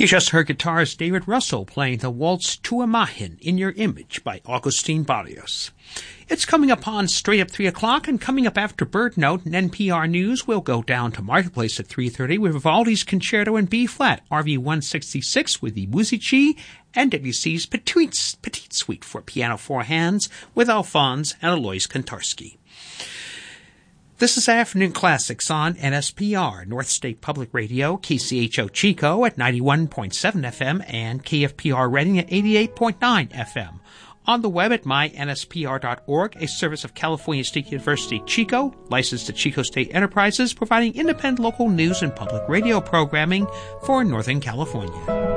You just heard guitarist David Russell playing the waltz Tuamahin in Your Image by Augustin Barrios. It's coming up on straight up 3 o'clock, and coming up after Bird Note and NPR News, we'll go down to Marketplace at 3:30 with Vivaldi's Concerto in B-flat, RV 166 with the Musici, and Debussy's Petite Suite for piano four hands with Alphonse and Alois Kontarski. This is Afternoon Classics on NSPR, North State Public Radio, KCHO Chico at 91.7 FM and KFPR Reading at 88.9 FM. On the web at mynspr.org, a service of California State University Chico, licensed to Chico State Enterprises, providing independent local news and public radio programming for Northern California.